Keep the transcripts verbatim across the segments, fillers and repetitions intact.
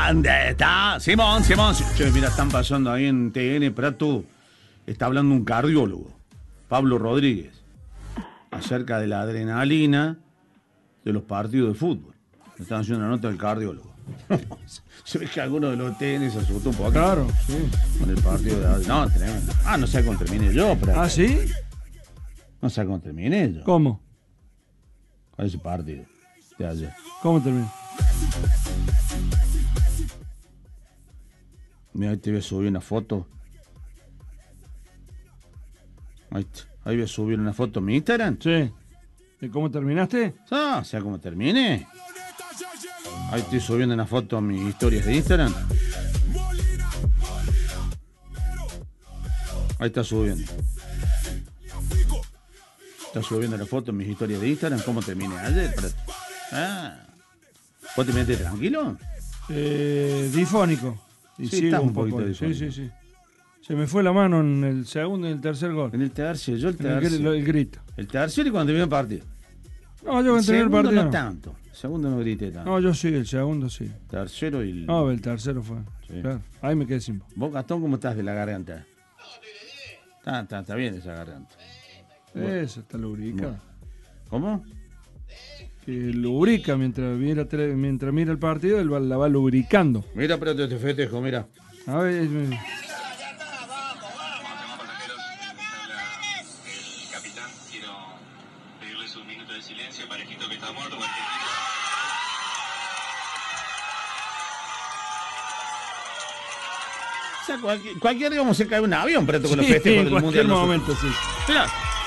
¿Dónde está? Simón, Simón. Che, mira, están pasando ahí en T N Prato. Está hablando un cardiólogo, Pablo Rodríguez, acerca de la adrenalina de los partidos de fútbol. Están haciendo una nota del cardiólogo. Se ve que alguno de los T N se asustó un poco. Claro, sí. Con el partido de... No, tremendo. Ah, no sé cómo terminé yo. Pero... ¿Ah, sí? No sé cómo terminé yo. ¿Cómo? Con ese partido de ayer. ¿Cómo terminó? Mira, ahí te voy a subir una foto. Ahí, ahí voy a subir una foto a mi Instagram. Sí. ¿De cómo terminaste? Ah, o sea, cómo terminé. Ahí estoy subiendo una foto a mis historias de Instagram. Ahí está subiendo. Está subiendo la foto en mis historias de Instagram. ¿Cómo terminé ayer? Ah. ¿Vos terminaste tranquilo? Eh, difónico. Y Sí, sigo estás un un poco. poquito Sí, difónico. sí, sí. Se me fue la mano en el segundo y el tercer gol. En el tercio, yo el En el, gri- tercio. el grito. El tercio y cuando terminó el partido. No, yo cuando terminé el segundo partido. no tanto. El segundo no grité tanto. No, yo sí, el segundo sí. Tercero y el... No, el tercero fue. Sí. Claro. Ahí me quedé sin voz. ¿Vos, Gastón, cómo estás de la garganta? Está, está, está bien esa garganta. Eso está lubricado. ¿Cómo? Que lubrica mientras mira, tele- mientras mira el partido, él va- la va lubricando. Mira, pero te, te festejo, mira. A ver, eh, El capitán, quiero pedirles un minuto de silencio, parejito que está muerto. O sea, cualquier, cualquier día vamos a caer un avión, pero con los sí, festejos en del cualquier mundial. momento, sí. Mira.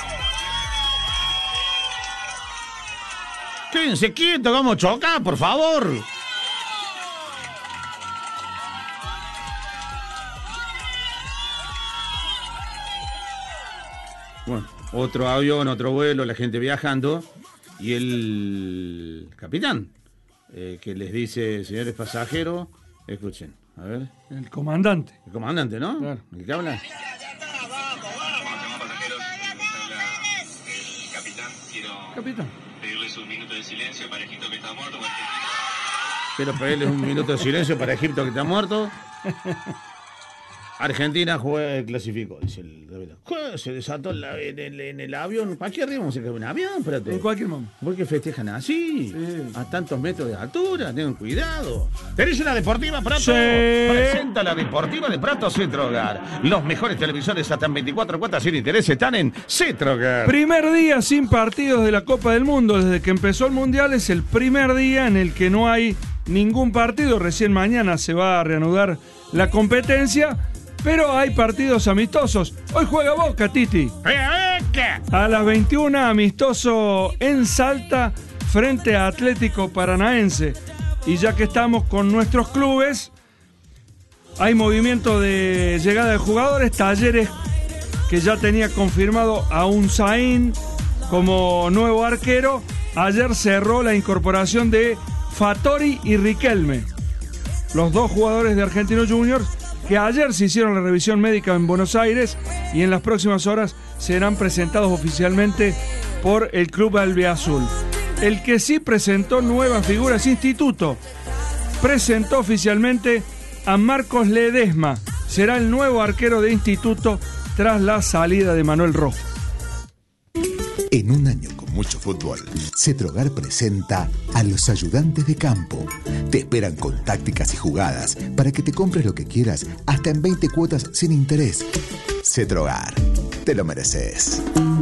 Quédense quietos, vamos a chocar, por favor. Bueno, otro avión, otro vuelo, la gente viajando. Y el capitán, eh, que les dice, señores pasajeros, escuchen, a ver. El comandante. El comandante, ¿no? Claro. ¿El que habla? Pasajeros, el capitán, quiero Capitán. pedirles un minuto de silencio, parejito que está muerto. Quiero pedirles un minuto de silencio para Egipto que está muerto. Argentina juega, clasificó, dice el capitán. Jue- Se desató en, la- en el, en el avión. ¿Cualquier día vamos a caer un avión? Espérate. En cualquier momento. ¿Por qué festejan así? Sí. A tantos metros de altura, tengan cuidado. ¿Tenés una deportiva, Prato? Sí. Presenta la deportiva de Prato Cetrogar. Los mejores televisores hasta en veinticuatro cuotas sin interés están en Cetrogar. Primer día sin partidos de la Copa del Mundo. Desde que empezó el Mundial es el primer día en el que no hay ningún partido. Recién mañana se va a reanudar la competencia, pero hay partidos amistosos. Hoy juega Boca, Titi. A las veintiuna, amistoso en Salta frente a Atlético Paranaense. Y ya que estamos con nuestros clubes, hay movimiento de llegada de jugadores. Talleres, que ya tenía confirmado a Unzaín como nuevo arquero, ayer cerró la incorporación de Fattori y Riquelme, los dos jugadores de Argentinos Juniors, que ayer se hicieron la revisión médica en Buenos Aires y en las próximas horas serán presentados oficialmente por el Club Albiazul. El que sí presentó nuevas figuras, Instituto, presentó oficialmente a Marcos Ledesma. Será el nuevo arquero de Instituto tras la salida de Manuel Rojo. En un año con mucho fútbol, Cetrogar presenta a los ayudantes de campo. Te esperan con tácticas y jugadas para que te compres lo que quieras hasta en veinte cuotas sin interés. Cetrogar, te lo mereces.